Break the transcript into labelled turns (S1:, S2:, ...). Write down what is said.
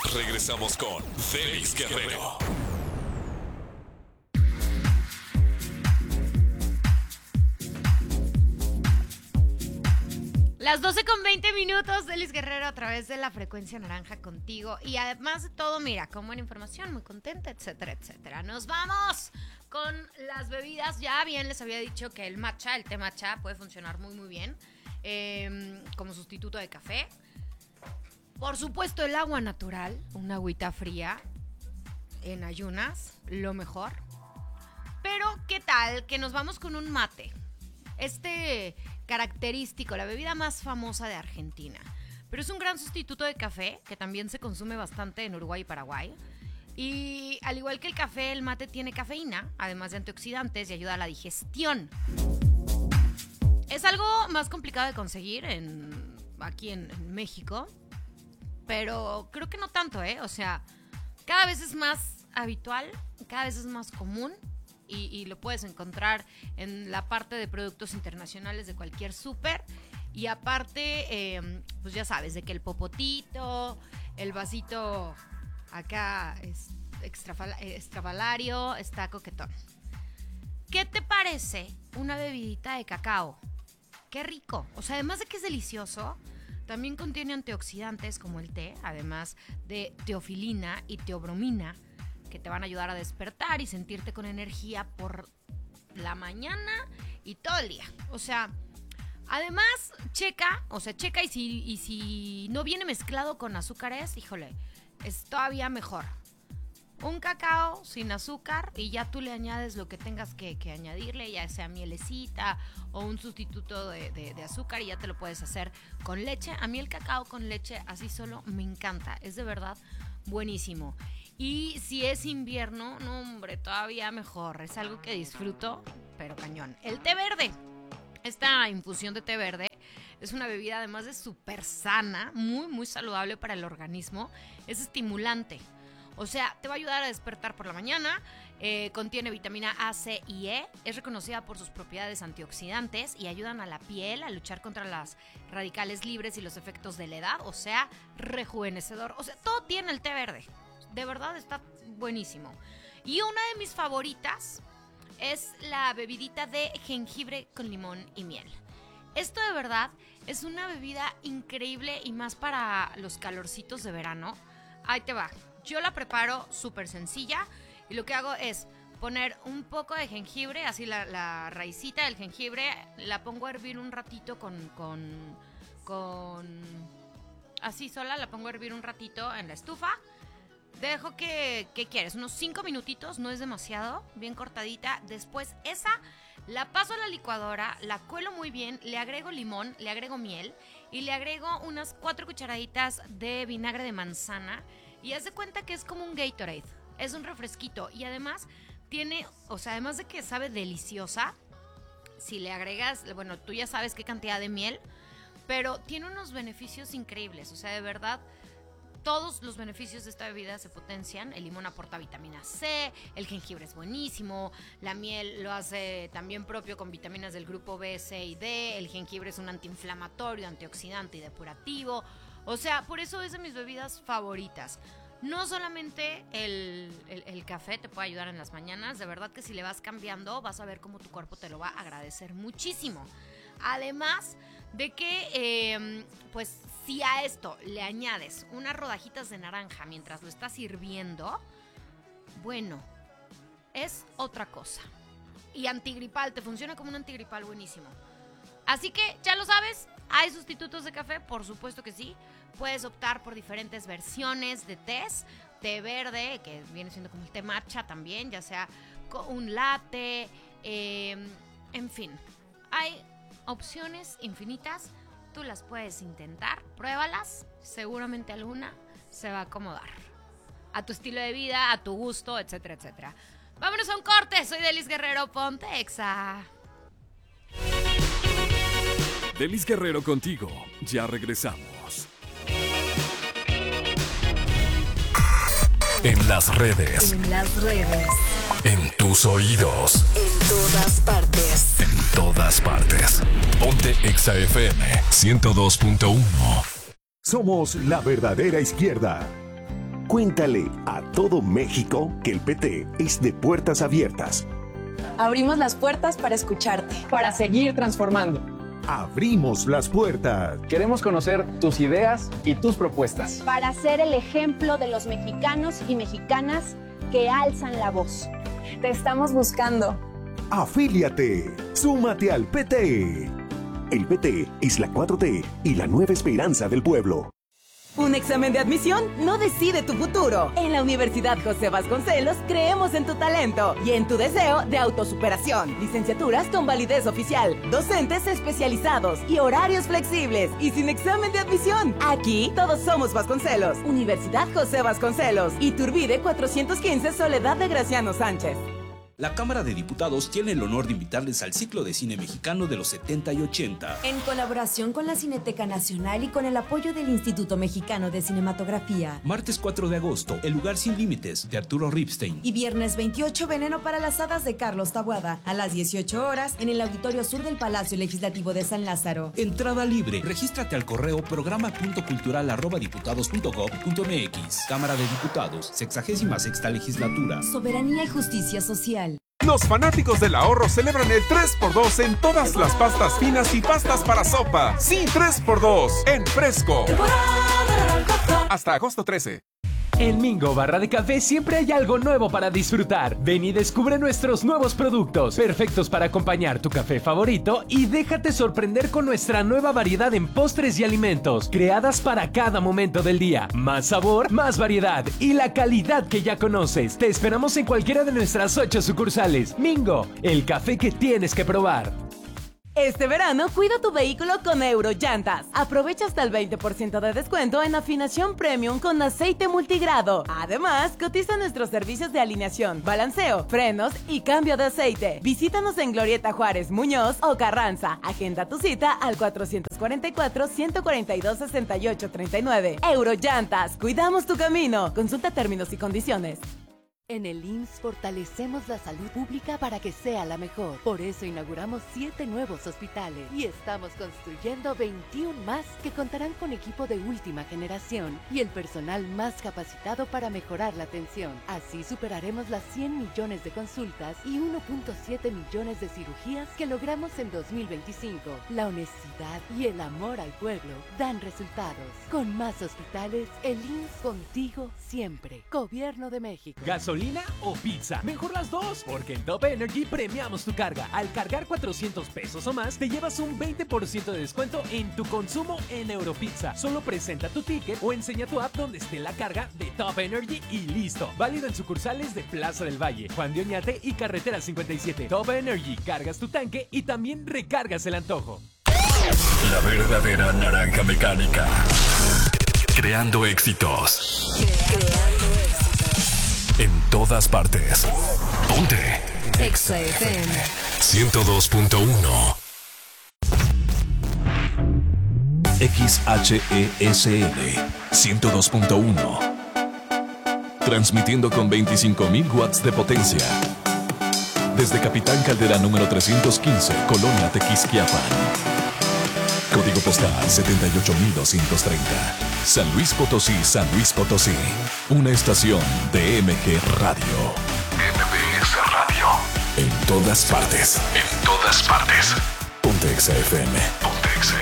S1: Regresamos con Delis Guerrero.
S2: Las 12:20, Delis Guerrero a través de la frecuencia naranja contigo. Y además de todo, mira, con buena información, muy contenta, etcétera, etcétera. Nos vamos con las bebidas. Ya bien les había dicho que el té matcha puede funcionar muy, muy bien como sustituto de café. Por supuesto, el agua natural, una agüita fría en ayunas, lo mejor. Pero, ¿qué tal que nos vamos con un mate? Característico, la bebida más famosa de Argentina. Pero es un gran sustituto de café, que también se consume bastante en Uruguay y Paraguay. Y al igual que el café, el mate tiene cafeína, además de antioxidantes, y ayuda a la digestión. Es algo más complicado de conseguir aquí en México, pero creo que no tanto, O sea, cada vez es más habitual, cada vez es más común. Y lo puedes encontrar en la parte de productos internacionales de cualquier súper. Y aparte, pues ya sabes, de que el popotito, el vasito acá extravalario, está coquetón. ¿Qué te parece una bebidita de cacao? ¡Qué rico! O sea, además de que es delicioso, también contiene antioxidantes como el té, además de teofilina y teobromina, que te van a ayudar a despertar y sentirte con energía por la mañana y todo el día. O sea, además, checa y si no viene mezclado con azúcares, híjole, es todavía mejor. Un cacao sin azúcar y ya tú le añades lo que tengas que añadirle, ya sea mielecita o un sustituto de azúcar, y ya te lo puedes hacer con leche. A mí el cacao con leche así solo me encanta, es de verdad buenísimo. Y si es invierno, no hombre, todavía mejor. Es algo que disfruto, pero cañón. El té verde. Esta infusión de té verde es una bebida además de súper sana, muy, muy saludable para el organismo. Es estimulante. O sea, te va a ayudar a despertar por la mañana. Contiene vitamina A, C y E. Es reconocida por sus propiedades antioxidantes y ayudan a la piel a luchar contra las radicales libres y los efectos de la edad. O sea, rejuvenecedor. O sea, todo tiene el té verde. De verdad está buenísimo. Y una de mis favoritas es la bebidita de jengibre con limón y miel. Esto de verdad es una bebida increíble y más para los calorcitos de verano. Ahí te va. Yo la preparo súper sencilla y lo que hago es poner un poco de jengibre, así la raicita del jengibre, la pongo a hervir un ratito así sola, la pongo a hervir un ratito en la estufa. Dejo ¿qué quieres? Unos 5 minutitos, no es demasiado, bien cortadita. Después esa la paso a la licuadora, la cuelo muy bien, le agrego limón, le agrego miel y le agrego unas 4 cucharaditas de vinagre de manzana. Y haz de cuenta que es como un Gatorade, es un refresquito. Y además tiene, o sea, además de que sabe deliciosa, si le agregas, bueno, tú ya sabes qué cantidad de miel, pero tiene unos beneficios increíbles, o sea, de verdad. Todos los beneficios de esta bebida se potencian. El limón aporta vitamina C, el jengibre es buenísimo, la miel lo hace también propio con vitaminas del grupo B, C y D, el jengibre es un antiinflamatorio, antioxidante y depurativo. O sea, por eso es de mis bebidas favoritas. No solamente el café te puede ayudar en las mañanas, de verdad que si le vas cambiando vas a ver cómo tu cuerpo te lo va a agradecer muchísimo. Además de que, pues si a esto le añades unas rodajitas de naranja mientras lo estás hirviendo, bueno, es otra cosa. Y antigripal, te funciona como un antigripal buenísimo. Así que, ya lo sabes, ¿hay sustitutos de café? Por supuesto que sí. Puedes optar por diferentes versiones de tés. Té verde, que viene siendo como el té matcha también, ya sea con un latte, en fin. Hay opciones infinitas. Tú las puedes intentar, pruébalas, seguramente alguna se va a acomodar a tu estilo de vida, a tu gusto, etcétera, etcétera. Vámonos a un corte, soy Delis Guerrero, ponte Exa.
S1: Delis Guerrero contigo, ya regresamos. En las redes. En tus oídos.
S3: En todas partes.
S1: En todas partes. Ponte Exa FM 102.1.
S4: Somos la verdadera izquierda. Cuéntale a todo México que el PT es de puertas abiertas.
S3: Abrimos las puertas para escucharte.
S5: Para seguir transformando.
S4: Abrimos las puertas.
S5: Queremos conocer tus ideas y tus propuestas.
S6: Para ser el ejemplo de los mexicanos y mexicanas que alzan la voz.
S3: Te estamos buscando.
S4: Afíliate. Súmate al PT. El PT es la 4T y la nueva esperanza del pueblo.
S7: Un examen de admisión no decide tu futuro. En la Universidad José Vasconcelos creemos en tu talento y en tu deseo de autosuperación. Licenciaturas con validez oficial, docentes especializados y horarios flexibles y sin examen de admisión. Aquí todos somos Vasconcelos. Universidad José Vasconcelos. Iturbide 415 Soledad de Graciano Sánchez.
S8: La Cámara de Diputados tiene el honor de invitarles al ciclo de cine mexicano de los 70 y 80.
S9: En colaboración con la Cineteca Nacional y con el apoyo del Instituto Mexicano de Cinematografía.
S8: Martes 4 de agosto, El lugar sin límites, de Arturo Ripstein.
S9: Y viernes 28, Veneno para las hadas, de Carlos Taboada, a las 18 horas, en el Auditorio Sur del Palacio Legislativo de San Lázaro.
S8: Entrada libre. Regístrate al correo programa.cultural@diputados.gov.mx. Cámara de Diputados, 66ª Legislatura.
S9: Soberanía y justicia social.
S10: Los fanáticos del ahorro celebran el 3x2 en todas las pastas finas y pastas para sopa. Sí, 3x2 en Fresco. Hasta agosto 13.
S11: En Mingo Barra de Café siempre hay algo nuevo para disfrutar. Ven y descubre nuestros nuevos productos, perfectos para acompañar tu café favorito, y déjate sorprender con nuestra nueva variedad en postres y alimentos, creadas para cada momento del día. Más sabor, más variedad y la calidad que ya conoces. Te esperamos en cualquiera de nuestras 8 sucursales. Mingo, el café que tienes que probar.
S7: Este verano, cuida tu vehículo con Eurollantas. Aprovecha hasta el 20% de descuento en afinación premium con aceite multigrado. Además, cotiza nuestros servicios de alineación, balanceo, frenos y cambio de aceite. Visítanos en Glorieta Juárez, Muñoz o Carranza. Agenda tu cita al 444-142-6839. Eurollantas, cuidamos tu camino. Consulta términos y condiciones.
S12: En el IMSS fortalecemos la salud pública para que sea la mejor. Por eso inauguramos 7 nuevos hospitales y estamos construyendo 21 más que contarán con equipo de última generación y el personal más capacitado para mejorar la atención. Así superaremos las 100 millones de consultas y 1.7 millones de cirugías que logramos en 2025. La honestidad y el amor al pueblo dan resultados. Con más hospitales, el IMSS contigo siempre. Gobierno de México.
S11: ¿Gasolina o pizza? Mejor las dos, porque en Top Energy premiamos tu carga. Al cargar 400 pesos o más, te llevas un 20% de descuento en tu consumo en Europizza. Solo presenta tu ticket o enseña tu app donde esté la carga de Top Energy y listo. Válido en sucursales de Plaza del Valle, Juan de Oñate y Carretera 57. Top Energy, cargas tu tanque y también recargas el antojo.
S13: La verdadera naranja mecánica. Creando éxitos. En todas partes. Ponte.
S1: Exa FM
S13: 102.1. XHESL 102.1. Transmitiendo con 25.000 watts de potencia. Desde Capitán Caldera número 315, Colonia Tequisquiapan. Código postal 78230. San Luis Potosí, San Luis Potosí. Una estación de MG Radio. MBS Radio. En todas partes. En todas partes. Ponte Exa FM.